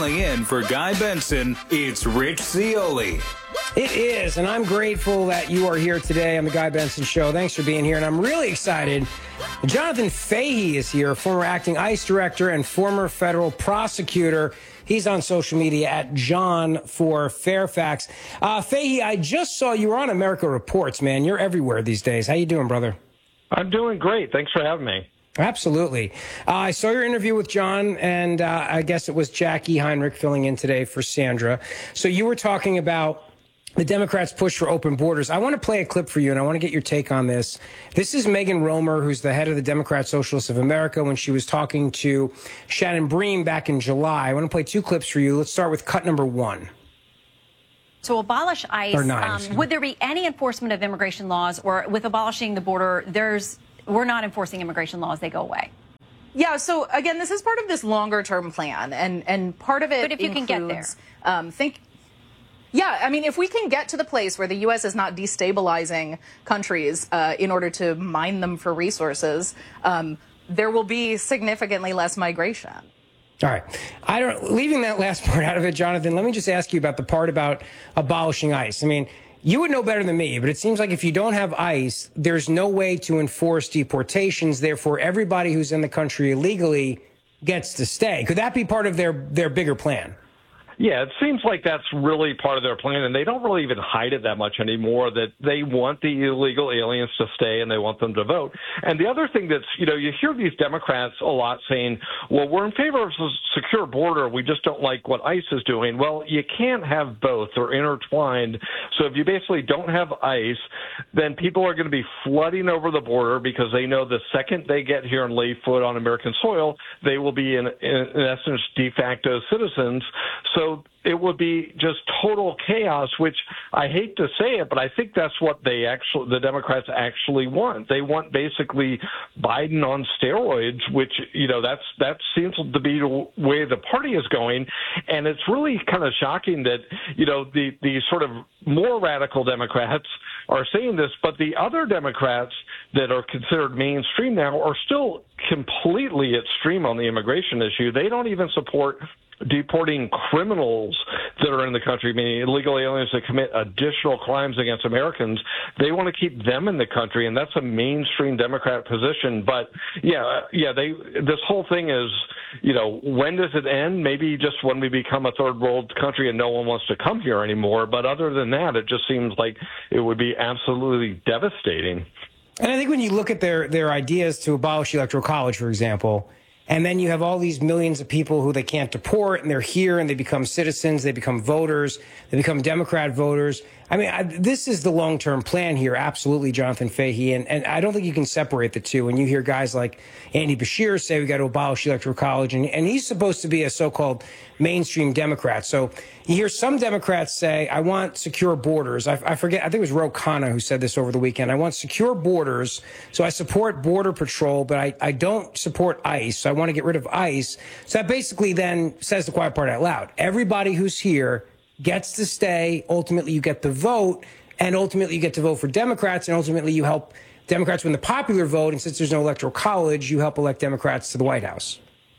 Filling in for Guy Benson, it's Rich Zeoli. It is, and I'm grateful that you are here today on the Guy Benson Show. Thanks for being here, and I'm really excited. Jonathan Fahey is here, former acting ICE director and former federal prosecutor. He's on social media at John for Fairfax. Fahey, I just saw you were on America Reports, man. You're everywhere these days. How you doing, brother? I'm doing great. Thanks for having me. Absolutely. I saw your interview with John, and I guess it was Jackie Heinrich filling in today for Sandra. So you were talking about the Democrats' push for open borders. I want to play a clip for you, and I want to get your take on this. This is Megan Romer, who's the head of the Democrat Socialists of America, when she was talking to Shannon Bream back in July. I want to play two clips for you. Let's start with cut number one. To abolish ICE, would there be any enforcement of immigration laws, or with abolishing the border, we're not enforcing immigration laws, they go away? Yeah, so again, this is part of this longer term plan, and part of it But if you can get there. Yeah, I mean, if we can get to the place where the U.S. is not destabilizing countries in order to mine them for resources, there will be significantly less migration. All right. Leaving that last part out of it, Jonathan, let me just ask you about the part about abolishing ICE. I mean, you would know better than me, but it seems like if you don't have ICE, there's no way to enforce deportations. Therefore, everybody who's in the country illegally gets to stay. Could that be part of their bigger plan? Yeah, it seems like that's really part of their plan, and they don't really even hide it that much anymore, that they want the illegal aliens to stay and they want them to vote. And the other thing that's, you hear these Democrats a lot saying, well, we're in favor of a secure border, we just don't like what ICE is doing. Well, you can't have both. They're intertwined. So if you basically don't have ICE, then people are going to be flooding over the border because they know the second they get here and lay foot on American soil, they will be, in essence, de facto citizens. So it would be just total chaos, which I hate to say it, but I think that's what the Democrats actually want. They want basically Biden on steroids, which, that seems to be the way the party is going. And it's really kind of shocking that, the sort of more radical Democrats are saying this, but the other Democrats that are considered mainstream now are still completely extreme on the immigration issue. They don't even support deporting criminals that are in the country, meaning illegal aliens that commit additional crimes against Americans. They want to keep them in the country, and that's a mainstream Democrat position. But this whole thing is, when does it end? Maybe just when we become a third world country and no one wants to come here anymore. But other than that, it just seems like it would be absolutely devastating. And I think when you look at their ideas to abolish the Electoral College, for example, and then you have all these millions of people who they can't deport, and they're here, and they become citizens, they become voters, they become Democrat voters. I mean, this is the long-term plan here, absolutely, Jonathan Fahey, and I don't think you can separate the two. When you hear guys like Andy Beshear say we got to abolish the Electoral College, and he's supposed to be a so-called mainstream Democrat. So you hear some Democrats say, I want secure borders. I forget, I think it was Ro Khanna who said this over the weekend. I want secure borders, so I support Border Patrol, but I don't support ICE, so I want to get rid of ICE. So that basically then says the quiet part out loud. Everybody who's here gets to stay. Ultimately, you get the vote, and ultimately you get to vote for Democrats, and ultimately you help Democrats win the popular vote. And since there's no Electoral College, you help elect Democrats to the White House.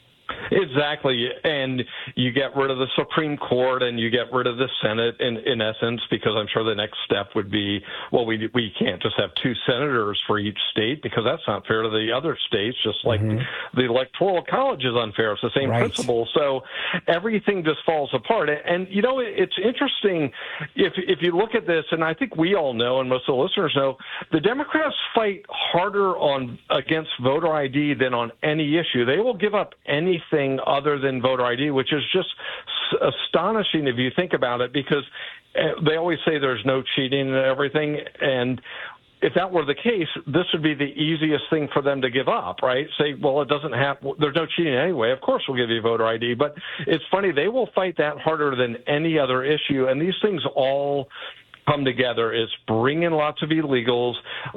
Exactly. And you get rid of the Supreme Court and you get rid of the Senate in essence, because I'm sure the next step would be, well, we can't just have two senators for each state because that's not fair to the other states, just like the Electoral College is unfair. It's the same principle. So everything just falls apart. And, it's interesting if you look at this, and I think we all know, and most of the listeners know, the Democrats fight harder against voter ID than on any issue. They will give up anything other than voter ID, which is just astonishing if you think about it, because they always say there's no cheating and everything. And if that were the case, this would be the easiest thing for them to give up, right? Say, well, there's no cheating anyway. Of course we'll give you voter ID. But it's funny, they will fight that harder than any other issue. And these things all come together is bring in lots of illegals,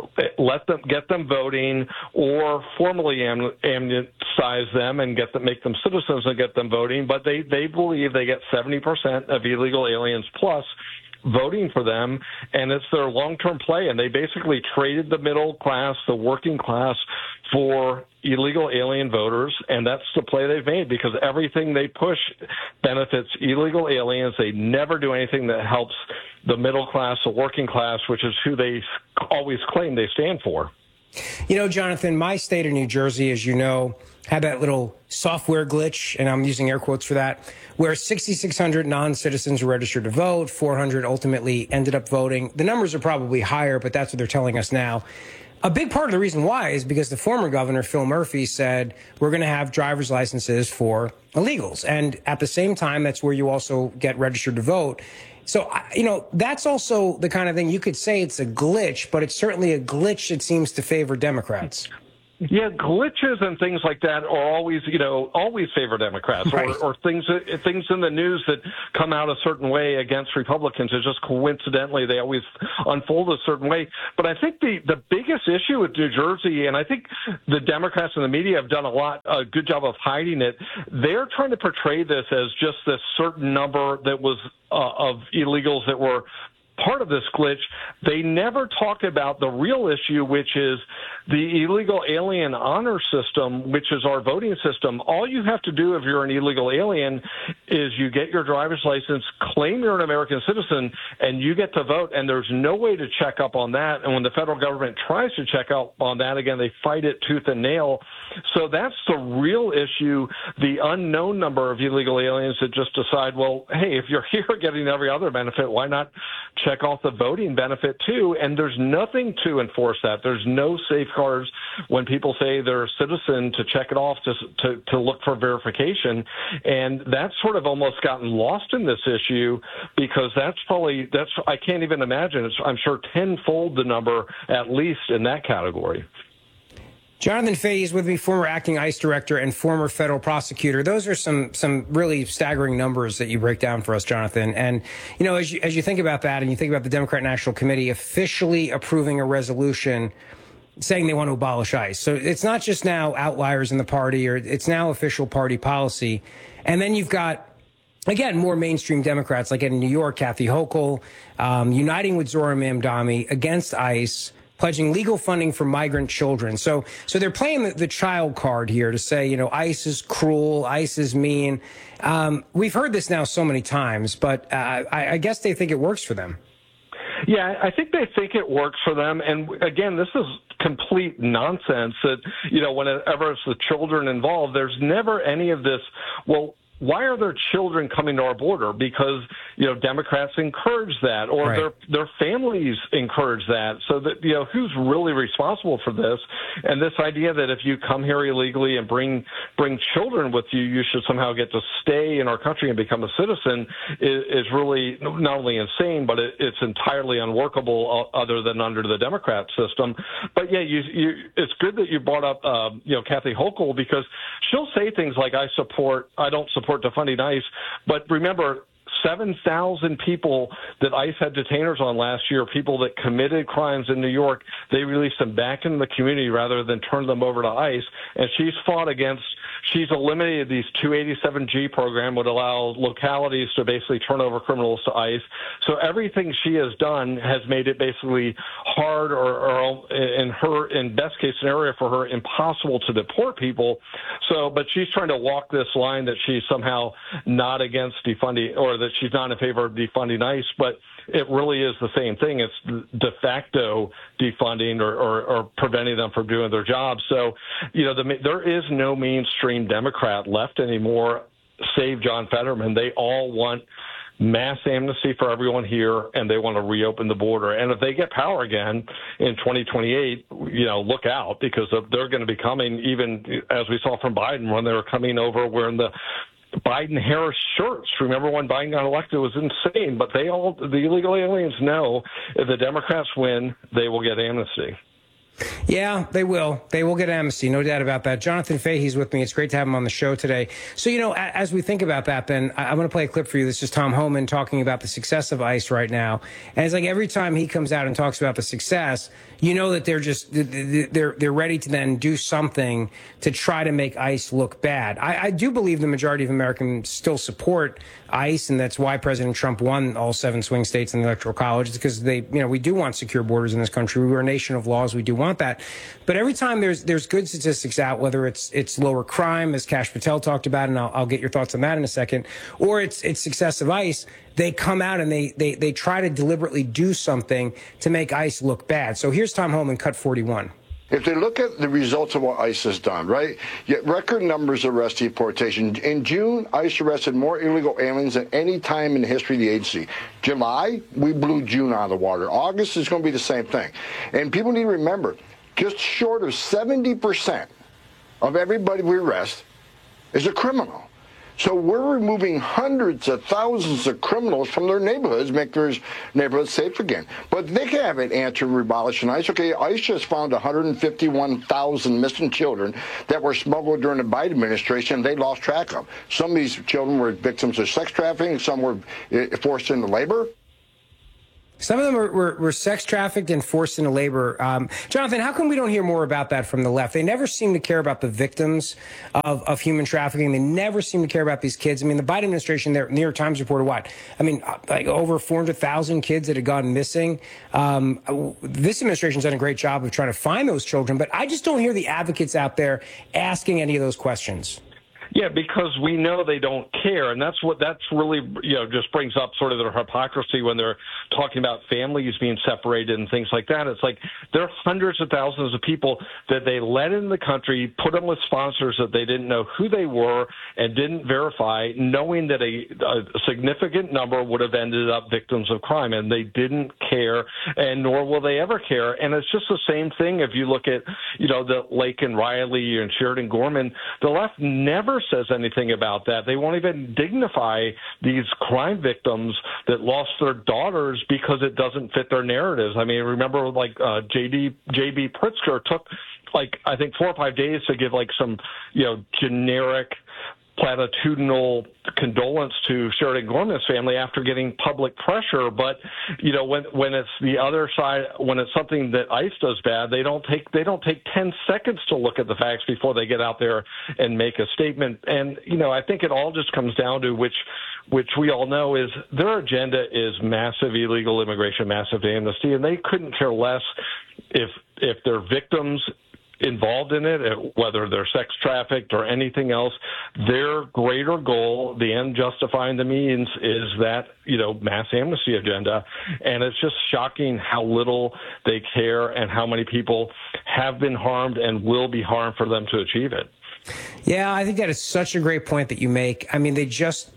get them voting, or formally amnestize them and make them citizens and get them voting. But they believe they get 70% of illegal aliens plus voting for them, and it's their long-term play. And they basically traded the middle class, the working class, for illegal alien voters, and that's the play they've made because everything they push benefits illegal aliens. They never do anything that helps the middle class, the working class, which is who they always claim they stand for. You know, Jonathan, my state of New Jersey, as you know, had that little software glitch, and I'm using air quotes for that, where 6,600 non-citizens were registered to vote, 400 ultimately ended up voting. The numbers are probably higher, but that's what they're telling us now. A big part of the reason why is because the former governor, Phil Murphy, said we're going to have driver's licenses for illegals. And at the same time, that's where you also get registered to vote. So, you know, that's also the kind of thing you could say it's a glitch, but it's certainly a glitch that seems to favor Democrats. Yeah, glitches and things like that are always, always favor Democrats, right. or things in the news that come out a certain way against Republicans. It's just coincidentally they always unfold a certain way. But I think the biggest issue with New Jersey, and I think the Democrats and the media have done a good job of hiding it. They're trying to portray this as just this certain number that was of illegals that were part of this glitch. They never talk about the real issue, which is the illegal alien honor system, which is our voting system. All you have to do if you're an illegal alien is you get your driver's license, claim you're an American citizen, and you get to vote. And there's no way to check up on that. And when the federal government tries to check up on that, again, they fight it tooth and nail. So that's the real issue, the unknown number of illegal aliens that just decide, well, hey, if you're here getting every other benefit, why not check off the voting benefit too? And there's nothing to enforce that. There's no safeguards when people say they're a citizen to check it off to look for verification. And that's sort of almost gotten lost in this issue because I can't even imagine. I'm sure tenfold the number at least in that category. Jonathan Fay is with me, former acting ICE director and former federal prosecutor. Those are some really staggering numbers that you break down for us, Jonathan. And, you know, as you think about that and you think about the Democrat National Committee officially approving a resolution saying they want to abolish ICE. So it's not just now outliers in the party, or it's now official party policy. And then you've got, again, more mainstream Democrats, like in New York, Kathy Hochul, uniting with Zohran Mamdani against ICE, pledging legal funding for migrant children. So they're playing the child card here to say, you know, ICE is cruel, ICE is mean. We've heard this now so many times, but I guess they think it works for them. Yeah, I think they think it works for them. And again, this is complete nonsense that, you know, whenever it's the children involved, there's never any of this, well, why are there children coming to our border? Because, you know, Democrats encourage that, or right. their families encourage that. So that, you know, who's really responsible for this? And this idea that if you come here illegally and bring children with you, you should somehow get to stay in our country and become a citizen is really not only insane, but it's entirely unworkable other than under the Democrat system. But yeah, it's good that you brought up, Kathy Hochul, because she'll say things like, I don't support defunding ICE, but remember, 7,000 people that ICE had detainers on last year, people that committed crimes in New York, they released them back into the community rather than turn them over to ICE. And she's eliminated these 287G program would allow localities to basically turn over criminals to ICE. So everything she has done has made it basically hard or in best case scenario for her, impossible to deport people. But she's trying to walk this line that she's somehow not against defunding, or that she's not in favor of defunding ICE, but it really is the same thing. It's de facto defunding or preventing them from doing their jobs. So, you know, there is no mainstream Democrat left anymore, save John Fetterman. They all want mass amnesty for everyone here, and they want to reopen the border. And if they get power again in 2028, you know, look out, because they're going to be coming, even as we saw from Biden when they were coming over wearing the Biden-Harris shirts. Remember when Biden got elected? It was insane. But the illegal aliens know if the Democrats win, they will get amnesty. Yeah, they will. They will get amnesty, no doubt about that. Jonathan Fahey's with me. It's great to have him on the show today. So, as we think about that, Ben, I'm going to play a clip for you. This is Tom Homan talking about the success of ICE right now. And it's like every time he comes out and talks about the success, that they're ready to then do something to try to make ICE look bad. I do believe the majority of Americans still support ICE, and that's why President Trump won all 7 swing states in the Electoral College. It's because we do want secure borders in this country. We're a nation of laws. We do want that. But every time there's good statistics out, whether it's lower crime, as Kash Patel talked about, and I'll get your thoughts on that in a second, or it's success of ICE, they come out and they try to deliberately do something to make ICE look bad. So here's Tom Homan, cut 41. If they look at the results of what ICE has done, right, yet record numbers of arrest deportation. In June, ICE arrested more illegal aliens than any time in the history of the agency. July, we blew June out of the water. August is going to be the same thing. And people need to remember, just short of 70% of everybody we arrest is a criminal. So we're removing hundreds of thousands of criminals from their neighborhoods, make their neighborhoods safe again. But they can have an answer to abolishing ICE. Okay, ICE just found 151,000 missing children that were smuggled during the Biden administration. They lost track of. Some of these children were victims of sex trafficking. Some were forced into labor. Some of them were sex trafficked and forced into labor. Jonathan, how come we don't hear more about that from the left? They never seem to care about the victims of human trafficking. They never seem to care about these kids. I mean, the Biden administration, the New York Times reported what? I mean, like over 400,000 kids that had gone missing. This administration's done a great job of trying to find those children, but I just don't hear the advocates out there asking any of those questions. Yeah, because we know they don't care, and that's really just brings up sort of their hypocrisy when they're talking about families being separated and things like that. It's like there are hundreds of thousands of people that they let in the country, put them with sponsors that they didn't know who they were and didn't verify, knowing that a significant number would have ended up victims of crime, and they didn't care, and nor will they ever care. And it's just the same thing if you look at the Laken Riley and Sheridan Gorman. The left never says anything about that. They won't even dignify these crime victims that lost their daughters because it doesn't fit their narratives. I mean, remember J.B. Pritzker took I think 4 or 5 days to give some generic platitudinal condolence to Sheridan Gorman's family after getting public pressure. But when it's the other side, when it's something that ICE does bad, they don't take 10 seconds to look at the facts before they get out there and make a statement. And I think it all just comes down to which we all know is their agenda is massive illegal immigration, massive amnesty, and they couldn't care less if they're victims involved in it, whether they're sex trafficked or anything else. Their greater goal, the end justifying the means, is that mass amnesty agenda. And it's just shocking how little they care and how many people have been harmed and will be harmed for them to achieve it. Yeah, I think that is such a great point that you make. I mean, they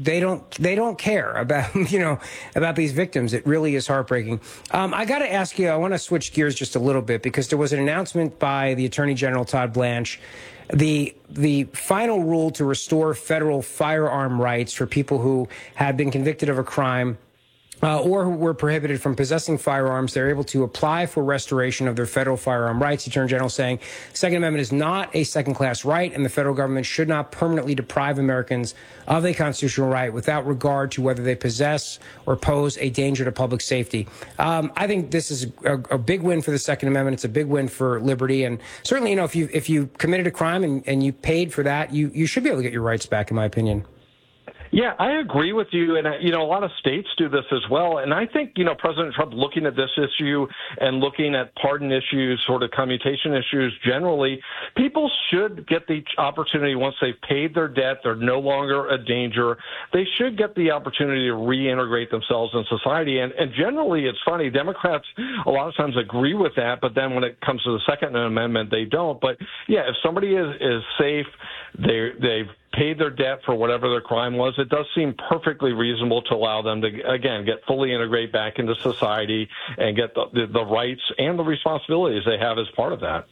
don't care about, about these victims. It really is heartbreaking. I got to ask you, I want to switch gears just a little bit because there was an announcement by the Attorney General, Todd Blanche, the final rule to restore federal firearm rights for people who had been convicted of a crime or who were prohibited from possessing firearms. They're able to apply for restoration of their federal firearm rights. The Attorney General saying the Second Amendment is not a second-class right, and the federal government should not permanently deprive Americans of a constitutional right without regard to whether they possess or pose a danger to public safety. I think this is a big win for the Second Amendment. It's a big win for liberty, and certainly, if you committed a crime and you paid for that, you should be able to get your rights back, in my opinion. Yeah, I agree with you. And, a lot of states do this as well. And I think, President Trump looking at this issue and looking at pardon issues, sort of commutation issues generally, people should get the opportunity once they've paid their debt, they're no longer a danger. They should get the opportunity to reintegrate themselves in society. And generally, it's funny, Democrats a lot of times agree with that, but then when it comes to the Second Amendment, they don't. But, yeah, if somebody is safe, they've paid their debt for whatever their crime was, it does seem perfectly reasonable to allow them to, again, get fully integrated back into society and get the rights and the responsibilities they have as part of that.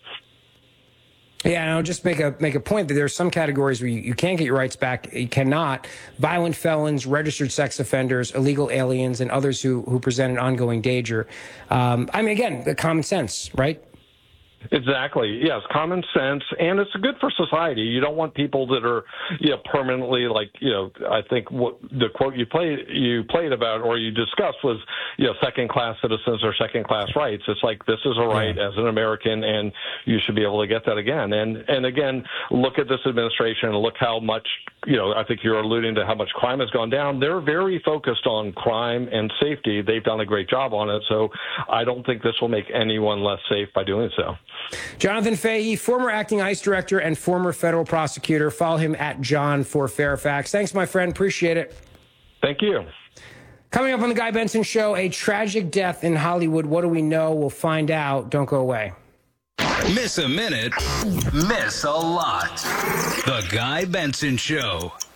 Yeah, and I'll just make a point that there are some categories where you can get your rights back. You cannot. Violent felons, registered sex offenders, illegal aliens, and others who present an ongoing danger. Again, the common sense, right? Exactly. Yes, common sense, and it's good for society. You don't want people that are, permanently I think what the quote you played about or you discussed was, second-class citizens or second-class rights. It's like this is a right as an American, and you should be able to get that again. And again, look at this administration and look how much, I think you're alluding to how much crime has gone down. They're very focused on crime and safety. They've done a great job on it. So I don't think this will make anyone less safe by doing so. Jonathan Fahey, former acting ICE director and former federal prosecutor. Follow him at John for Fairfax. Thanks, my friend. Appreciate it. Thank you. Coming up on the Guy Benson Show, a tragic death in Hollywood. What do we know? We'll find out. Don't go away. Miss a minute, miss a lot. The Guy Benson Show.